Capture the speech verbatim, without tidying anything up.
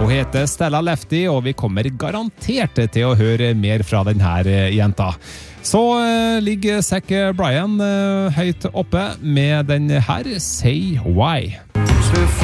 Hun heter Stella Lefty, og vi kommer garantert til å høre mer fra denne jenta. Så uh, ligger Zac Bryan uh, høyt oppe med den her, Say Why.